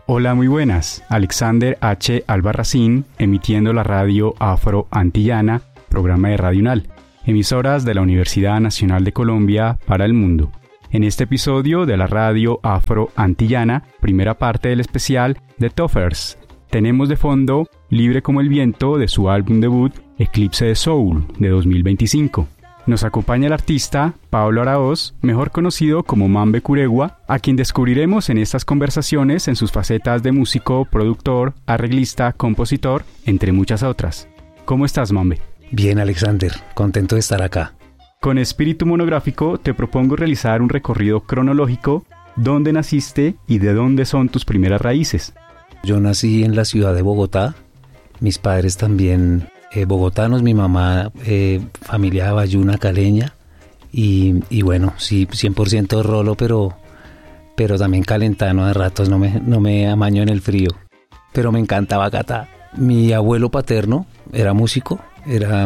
Hola, muy buenas. Alexander H. Albarracín, emitiendo la radio Afro Antillana, programa de Radio UNAL, emisoras de la Universidad Nacional de Colombia para el mundo. En este episodio de la radio Afro Antillana, primera parte del especial The Toffers, tenemos de fondo Libre como el viento de su álbum debut Eclipse de Soul de 2025. Nos acompaña el artista Pablo Araoz, mejor conocido como Mambe Kuregua, a quien descubriremos en estas conversaciones en sus facetas de músico, productor, arreglista, compositor, entre muchas otras. ¿Cómo estás, Mambe? Bien, Alexander, contento de estar acá. Con espíritu monográfico te propongo realizar un recorrido cronológico. ¿Dónde naciste y de dónde son tus primeras raíces? Yo nací en la ciudad de Bogotá, mis padres también bogotanos, mi mamá familia bayuna caleña y bueno, sí, 100% rolo, pero también calentano de ratos, no me amaño en el frío, pero me encanta Bogotá. Mi abuelo paterno era músico, era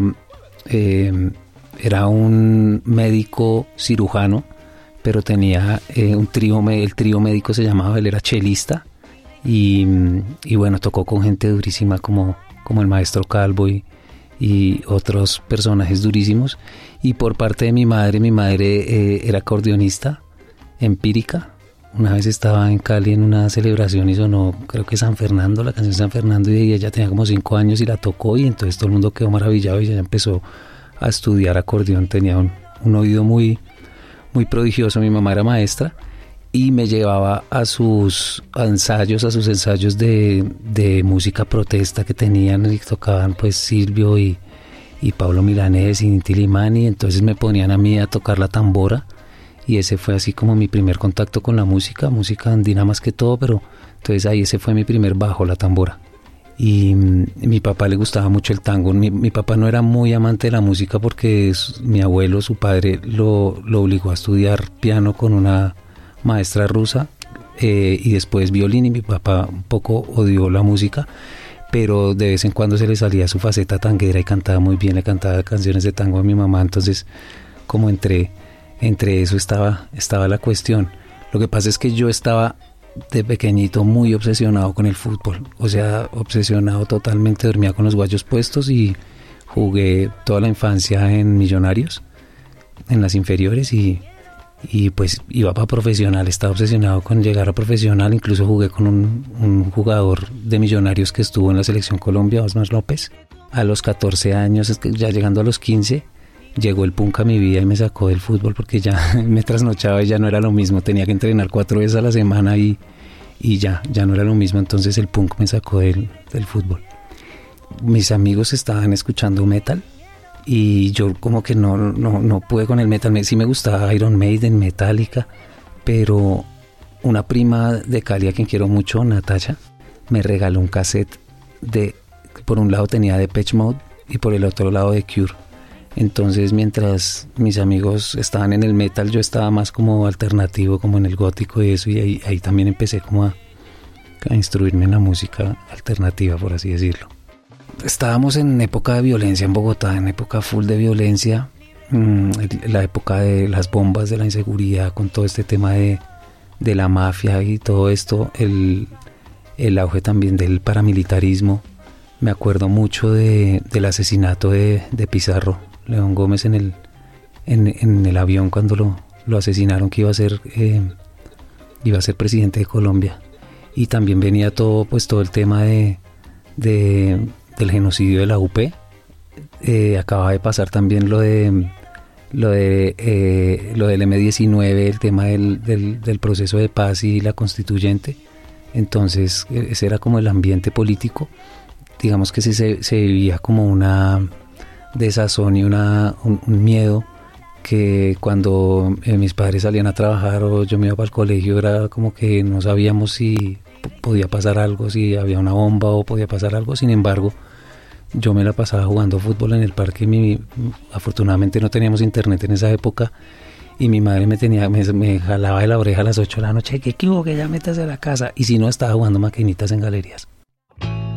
un médico cirujano, pero tenía el trío médico se llamaba, él era chelista y bueno, tocó con gente durísima como el maestro Calvo y otros personajes durísimos. Y por parte de mi madre era acordeonista empírica. Una vez estaba en Cali en una celebración y sonó, creo que San Fernando, la canción San Fernando, y ella tenía como 5 años y la tocó, y entonces todo el mundo quedó maravillado y ella empezó a estudiar acordeón. Tenía un oído muy, muy prodigioso. Mi mamá era maestra y me llevaba a sus ensayos de música protesta que tenían y tocaban pues Silvio y Pablo Milanés y Inti Limani. Entonces me ponían a mí a tocar la tambora y ese fue así como mi primer contacto con la música andina más que todo, pero entonces ahí ese fue mi primer bajo, la tambora. Y mi papá le gustaba mucho el tango. Mi papá no era muy amante de la música porque mi abuelo, su padre, lo obligó a estudiar piano con una maestra rusa y después violín, y mi papá un poco odió la música, pero de vez en cuando se le salía su faceta tanguera y cantaba muy bien, le cantaba canciones de tango a mi mamá. Entonces como entre eso estaba la cuestión. Lo que pasa es que yo estaba de pequeñito muy obsesionado con el fútbol, o sea, obsesionado totalmente, dormía con los guayos puestos y jugué toda la infancia en Millonarios, en las inferiores, y pues iba para profesional, estaba obsesionado con llegar a profesional. Incluso jugué con un jugador de Millonarios que estuvo en la selección Colombia, Osmar López. A los 14 años, ya llegando a los 15, llegó el punk a mi vida y me sacó del fútbol porque ya me trasnochaba y ya no era lo mismo. Tenía que entrenar 4 veces a la semana y ya no era lo mismo. Entonces el punk me sacó del fútbol. Mis amigos estaban escuchando metal y yo como que no pude con el metal. Sí me gustaba Iron Maiden, Metallica, pero una prima de Cali a quien quiero mucho, Natasha, me regaló un cassette por un lado tenía Depeche Mode y por el otro lado The Cure. Entonces mientras mis amigos estaban en el metal, yo estaba más como alternativo, como en el gótico y eso, y ahí también empecé como a instruirme en la música alternativa, por así decirlo. Estábamos en época de violencia en Bogotá, en época full de violencia, la época de las bombas, de la inseguridad, con todo este tema de la mafia y todo esto, el auge también del paramilitarismo. Me acuerdo mucho del asesinato de Pizarro, León Gómez, en el avión cuando lo asesinaron, que iba a ser presidente de Colombia. Y también venía todo el tema del genocidio de la UP. Acaba de pasar también lo del M-19, el tema del proceso de paz y la constituyente. Entonces ese era como el ambiente político. Digamos que se vivía como una desazón y un miedo, que cuando mis padres salían a trabajar o yo me iba para el colegio era como que no sabíamos si podía pasar algo, si había una bomba o podía pasar algo. Sin embargo, yo me la pasaba jugando fútbol en el parque. Afortunadamente no teníamos internet en esa época y mi madre me jalaba de la oreja a las 8 de la noche, que ya métase a la casa, y si no, estaba jugando maquinitas en galerías.